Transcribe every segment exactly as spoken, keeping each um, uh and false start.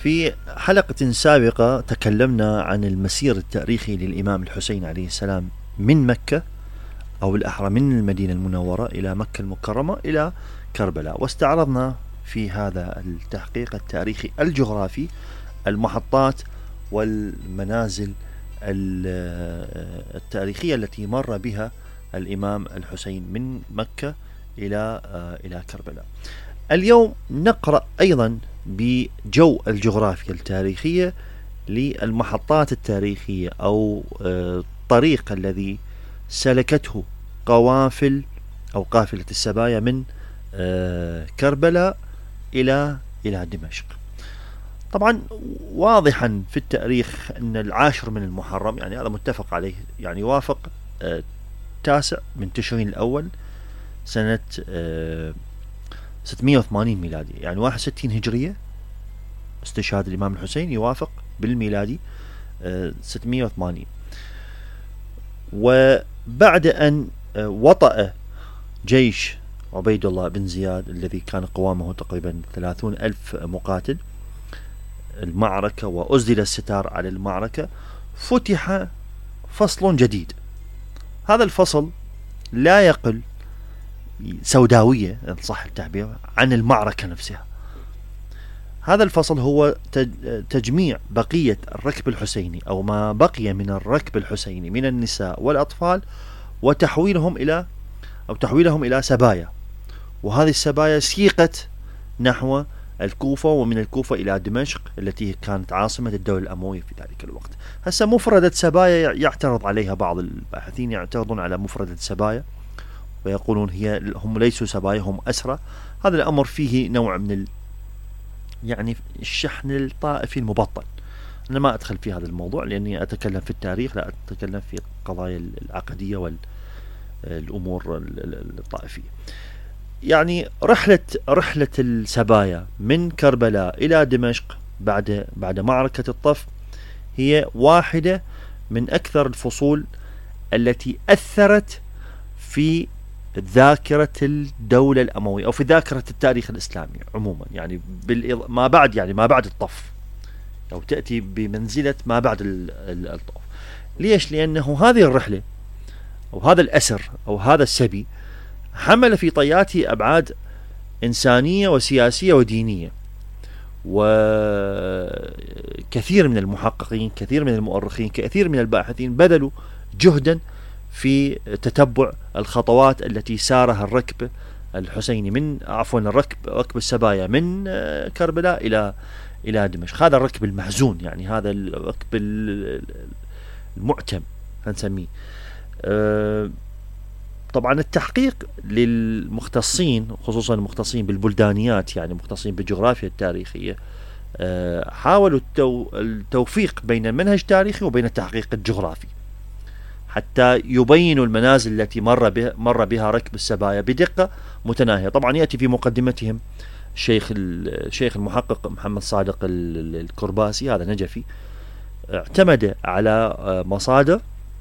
في حلقة سابقة تكلمنا عن المسير التاريخي للإمام الحسين عليه السلام من مكة، أو الأحرى من المدينة المنورة إلى مكة المكرمة إلى كربلاء، واستعرضنا في هذا التحقيق التاريخي الجغرافي المحطات والمنازل التاريخية التي مر بها الإمام الحسين من مكة إلى إلى كربلاء. اليوم نقرأ أيضا بجو الجغرافيا التاريخية للمحطات التاريخية أو الطريق الذي سلكته قوافل أو قافلة السبايا من كربلاء إلى إلى دمشق. طبعا واضحا في التاريخ أن العاشر من المحرم، يعني هذا متفق عليه، يعني يوافق تاسع من تشرين الأول سنة ستمائة وثمانين ميلادي، يعني واحد وستين هجرية. استشهاد الإمام الحسين يوافق بالميلادي ستمائة وثمانين. وبعد أن وطأ جيش عبيد الله بن زياد الذي كان قوامه تقريبا ثلاثون ألف مقاتل المعركة وأزدل الستار على المعركة، فتح فصل جديد. هذا الفصل لا يقل سوداوية إن صح التعبير عن المعركة نفسها. هذا الفصل هو تجميع بقية الركب الحسيني أو ما بقي من الركب الحسيني من النساء والأطفال وتحويلهم إلى أو تحويلهم إلى سبايا، وهذه السبايا سيقت نحو الكوفة، ومن الكوفة إلى دمشق التي كانت عاصمة الدولة الأموية في ذلك الوقت. هسه مفردة سبايا يعترض عليها بعض الباحثين، يعترضون على مفردة سبايا ويقولون هي هم ليسوا سبايا، هم أسرى. هذا الأمر فيه نوع من ال يعني الشحن الطائفي المبطن. أنا ما أدخل في هذا الموضوع لأني أتكلم في التاريخ، لا أتكلم في القضايا العقدية والأمور الطائفية. يعني رحلة رحلة السبايا من كربلاء إلى دمشق بعد بعد معركة الطف هي واحدة من أكثر الفصول التي أثرت في ذاكرة الدولة الأموية أو في ذاكرة التاريخ الإسلامي عموما، يعني ما بعد يعني ما بعد الطف، أو تأتي بمنزلة ما بعد الطف. ليش؟ لأنه هذه الرحلة أو هذا الأسر أو هذا السبي حمل في طياته أبعاد إنسانية وسياسية ودينية. وكثير من المحققين، كثير من المؤرخين، كثير من الباحثين بذلوا جهدا في تتبع الخطوات التي سارها الركب الحسيني من عفوا الركب ركب السبايا من كربلاء إلى إلى دمشق. هذا الركب المحزون، يعني هذا الركب المعتم هنسميه. أه طبعا التحقيق للمختصين، خصوصا المختصين بالبلدانيات، يعني مختصين بالجغرافيا التاريخية، أه حاولوا التو التوفيق بين المنهج التاريخي وبين التحقيق الجغرافي حتى يبينوا المنازل التي مر بها مر بها ركب السبايا بدقة متناهية. طبعا يأتي في مقدمتهم الشيخ الشيخ المحقق محمد صادق الكرباسي، هذا نجفي، اعتمد على مصادر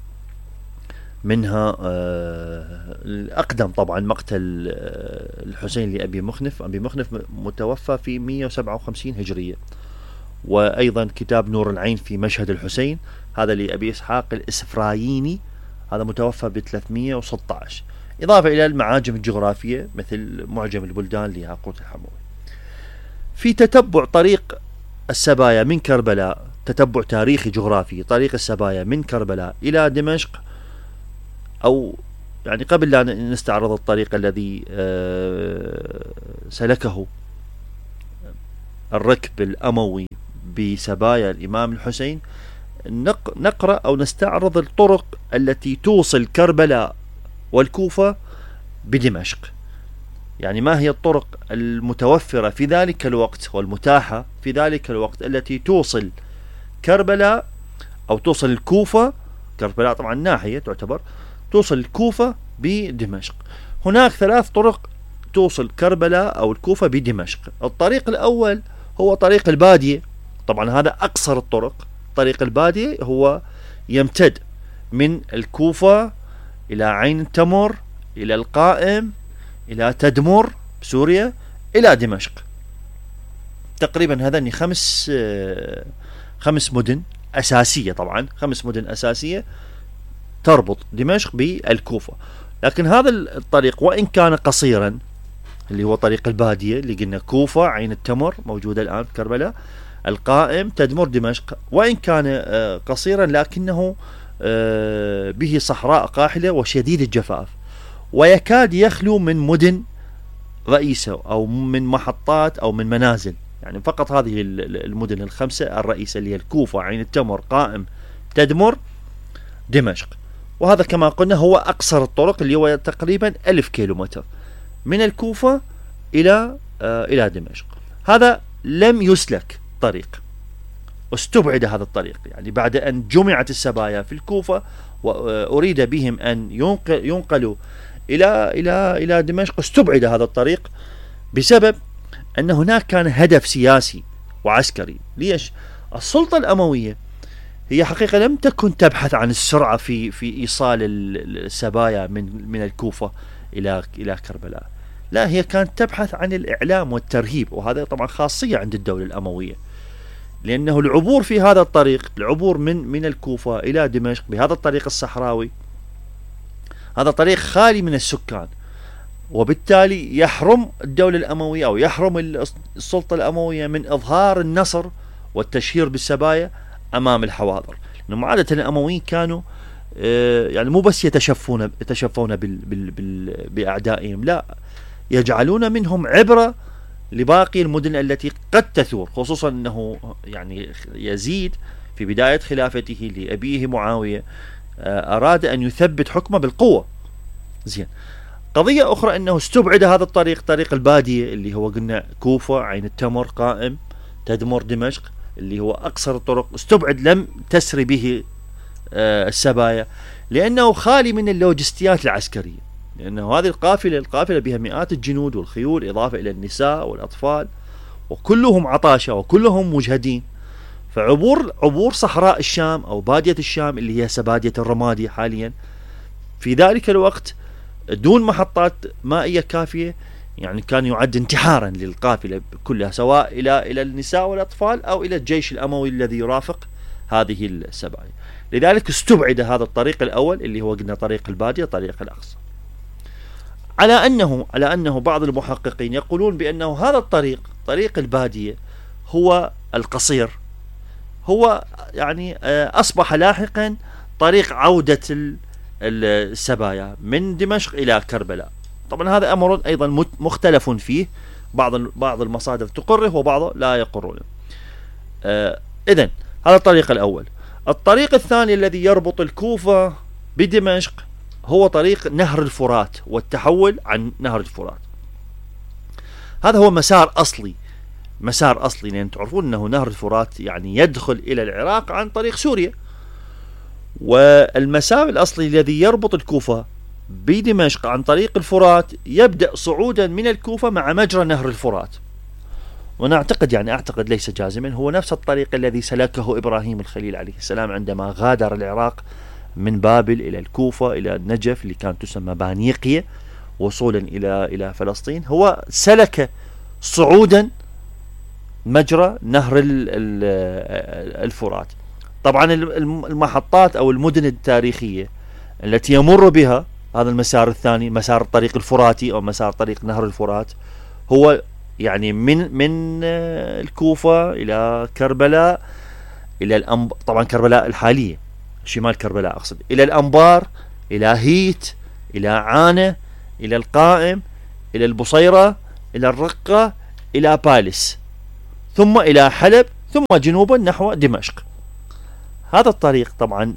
منها الأقدم طبعا مقتل الحسين لأبي مخنف. أبي مخنف متوفى في مئة وسبعة وخمسين هجرية، وأيضا كتاب نور العين في مشهد الحسين، هذا لأبي إسحاق الإسفرايني، هذا متوفى ب ثلاثمئة وستة عشر، إضافة إلى المعاجم الجغرافية مثل معجم البلدان لياقوت الحموي. في تتبع طريق السبايا من كربلاء، تتبع تاريخي جغرافي طريق السبايا من كربلاء إلى دمشق، أو يعني قبل لا نستعرض الطريق الذي سلكه الركب الأموي بسبايا الإمام الحسين، نقرأ أو نستعرض الطرق التي توصل كربلاء والكوفة بدمشق. يعني ما هي الطرق المتوفرة في ذلك الوقت والمتاحة في ذلك الوقت التي توصل كربلاء أو توصل الكوفة. كربلاء طبعا ناحية تعتبر، توصل الكوفة بدمشق. هناك ثلاث طرق توصل كربلاء أو الكوفة بدمشق. الطريق الأول هو طريق البادية، طبعا هذا أقصر الطرق. طريق البادية هو يمتد من الكوفة إلى عين التمر إلى القائم إلى تدمر بسوريا إلى دمشق. تقريبا هذني خمس خمس مدن أساسية، طبعا خمس مدن أساسية تربط دمشق بالكوفة. لكن هذا الطريق وإن كان قصيرا، اللي هو طريق البادية اللي قلنا كوفة، عين التمر موجودة الآن في كربلاء، القائم، تدمر، دمشق، وإن كان قصيرا لكنه به صحراء قاحلة وشديد الجفاف، ويكاد يخلو من مدن رئيسة أو من محطات أو من منازل. يعني فقط هذه المدن الخمسة الرئيسة اللي هي الكوفة، عين التمر، قائم، تدمر، دمشق. وهذا كما قلنا هو أقصر الطرق، اللي هو تقريبا ألف كيلومتر من الكوفة إلى آه إلى دمشق. هذا لم يسلك طريق، استبعد هذا الطريق. يعني بعد أن جمعت السبايا في الكوفة وأريد بهم أن ينقل ينقلوا إلى إلى إلى دمشق، استبعد هذا الطريق بسبب أن هناك كان هدف سياسي وعسكري. ليش؟ السلطة الأموية هي حقيقة لم تكن تبحث عن السرعة في في إيصال السبايا من من الكوفة إلى إلى كربلاء، لا، هي كانت تبحث عن الإعلام والترهيب، وهذا طبعا خاصية عند الدولة الأموية، لأنه العبور في هذا الطريق، العبور من من الكوفة إلى دمشق بهذا الطريق الصحراوي، هذا طريق خالي من السكان، وبالتالي يحرم الدولة الأموية أو يحرم السلطة الأموية من إظهار النصر والتشهير بالسبايا أمام الحواضر. لأنه عادة الأمويين كانوا يعني مو بس يتشفون يتشفون بال بال بال بأعدائهم، لا، يجعلون منهم عبرة لباقي المدن التي قد تثور، خصوصا أنه يعني يزيد في بداية خلافته لأبيه معاوية أراد أن يثبت حكمه بالقوة. زين، قضية أخرى أنه استبعد هذا الطريق، طريق البادية اللي هو قلنا كوفة، عين التمر، قائم، تدمر، دمشق، اللي هو أقصر الطرق، استبعد، لم تسري به السبايا لأنه خالي من اللوجستيات العسكرية، لأنه هذه القافلة القافلة بها مئات الجنود والخيول، إضافة إلى النساء والأطفال، وكلهم عطاشة وكلهم مجهدين. فعبور عبور صحراء الشام أو بادية الشام اللي هي سبادية الرمادي حاليا في ذلك الوقت دون محطات مائية كافية، يعني كان يعد انتحارا للقافلة كلها، سواء إلى إلى النساء والأطفال أو إلى الجيش الأموي الذي يرافق هذه السبايا. لذلك استبعد هذا الطريق الأول اللي هو قلنا طريق البادية، طريق الأقصى. على أنه على أنه بعض المحققين يقولون بأنه هذا الطريق، طريق البادية، هو القصير، هو يعني أصبح لاحقا طريق عودة السبايا من دمشق إلى كربلاء. طبعا هذا أمر أيضا مختلف فيه، بعض بعض المصادر تقره وبعض لا يقرونه. إذن هذا الطريق الأول. الطريق الثاني الذي يربط الكوفة بدمشق هو طريق نهر الفرات والتحول عن نهر الفرات. هذا هو مسار أصلي، مسار أصلي، لأن تعرفون أنه نهر الفرات يعني يدخل إلى العراق عن طريق سوريا، والمسار الأصلي الذي يربط الكوفة بدمشق عن طريق الفرات يبدأ صعودا من الكوفة مع مجرى نهر الفرات. ونعتقد يعني أعتقد ليس جازما هو نفس الطريق الذي سلكه إبراهيم الخليل عليه السلام عندما غادر العراق من بابل إلى الكوفة إلى النجف اللي كانت تسمى بانيقية وصولا إلى إلى فلسطين. هو سلك صعودا مجرى نهر الفرات. طبعا المحطات أو المدن التاريخية التي يمر بها هذا المسار الثاني، مسار الطريق الفراتي أو مسار طريق نهر الفرات، هو يعني من من الكوفة إلى كربلاء، إلى الأنب... طبعا كربلاء الحالية، شمال كربلاء أقصد، إلى الأنبار، إلى هيت، إلى عانة، إلى القائم، إلى البصيرة، إلى الرقة، إلى بالس، ثم إلى حلب، ثم جنوبا نحو دمشق. هذا الطريق طبعا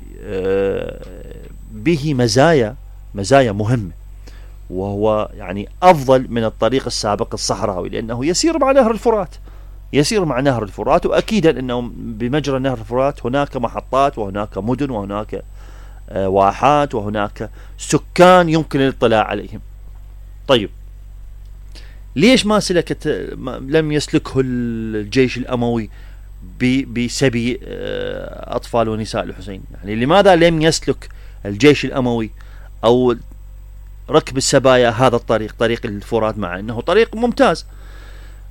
به مزايا مزايا مهمة، وهو يعني أفضل من الطريق السابق الصحراوي، لأنه يسير مع نهر الفرات، يسير مع نهر الفرات، وأكيدا أنه بمجرى نهر الفرات هناك محطات وهناك مدن وهناك واحات وهناك سكان يمكن الاطلاع عليهم. طيب ليش ما سلكت لم يسلكه الجيش الأموي بسبي أطفال ونساء الحسين؟ يعني لماذا لم يسلك الجيش الأموي أو ركب السبايا هذا الطريق، طريق الفرات، مع أنه طريق ممتاز؟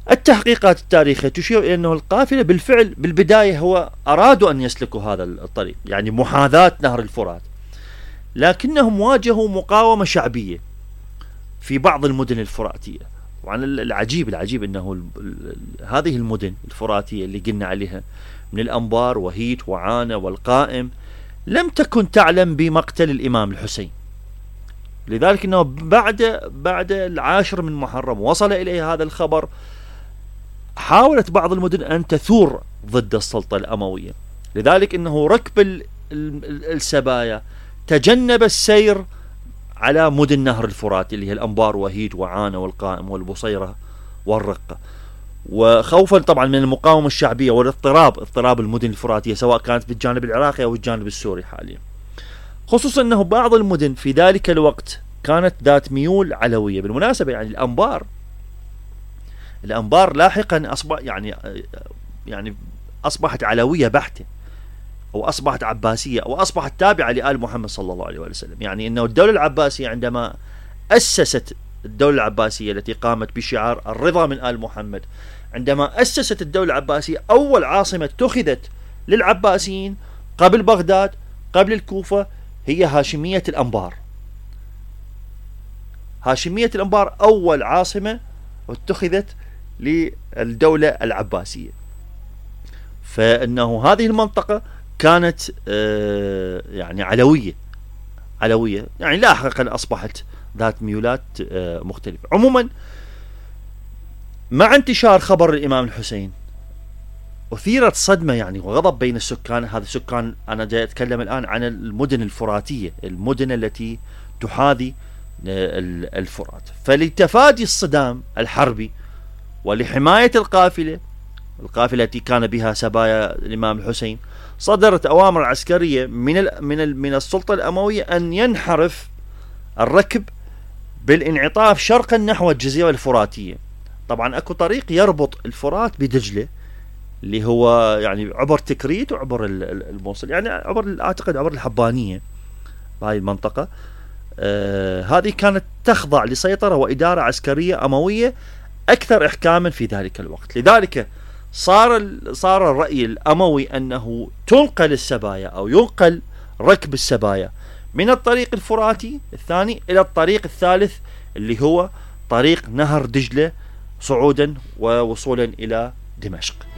التحقيقات التاريخية تشير إلى أنه القافلة بالفعل بالبداية هو أرادوا أن يسلكوا هذا الطريق، يعني محاذاة نهر الفرات، لكنهم واجهوا مقاومة شعبية في بعض المدن الفراتية. وعن العجيب العجيب أنه هذه المدن الفراتية اللي قلنا عليها من الأنبار وهيت وعانة والقائم لم تكن تعلم بمقتل الإمام الحسين، لذلك أنه بعد بعد العاشر من محرم وصل إليه هذا الخبر، حاولت بعض المدن أن تثور ضد السلطة الأموية، لذلك أنه ركب السبايا تجنب السير على مدن نهر الفرات اللي هي الأنبار وهيت وعانة والقائم والبصيرة والرقة، وخوفا طبعا من المقاومة الشعبية والاضطراب اضطراب المدن الفراتية سواء كانت بالجانب العراقي أو الجانب السوري حاليا، خصوصا أنه بعض المدن في ذلك الوقت كانت ذات ميول علوية. بالمناسبة يعني الأنبار الأنبار لاحقا أصبح يعني يعني أصبحت علوية بحتة، أو أصبحت عباسية، أو أصبحت تابعة لآل محمد صلى الله عليه وسلم. يعني أنه الدولة العباسية عندما أسست الدولة العباسية التي قامت بشعار الرضا من آل محمد، عندما أسست الدولة العباسية أول عاصمة اتخذت للعباسيين قبل بغداد قبل الكوفة هي هاشمية الأنبار. هاشمية الأنبار أول عاصمة اتخذت للدولة العباسية، فإنه هذه المنطقة كانت يعني علوية علوية يعني لاحقا أصبحت ذات ميولات مختلفة. عموما مع انتشار خبر الإمام الحسين أثيرت صدمة يعني وغضب بين السكان. هذا السكان أنا جاي أتكلم الآن عن المدن الفراتية، المدن التي تحاذي الفرات. فلتفادي الصدام الحربي ولحماية القافلة القافلة التي كان بها سبايا الإمام الحسين، صدرت أوامر عسكرية من ال من ال من السلطة الأموية أن ينحرف الركب بالانعطاف شرقا نحو الجزيرة الفراتية. طبعا أكو طريق يربط الفرات بدجلة اللي هو يعني عبر تكريت وعبر الموصل، يعني عبر أعتقد عبر الحبانية بهذه المنطقة. آه هذه كانت تخضع لسيطرة وإدارة عسكرية أموية أكثر إحكاما في ذلك الوقت. لذلك صار صار الرأي الأموي أنه تنقل السبايا أو ينقل ركب السبايا من الطريق الفراتي الثاني إلى الطريق الثالث اللي هو طريق نهر دجلة صعودا ووصولا إلى دمشق.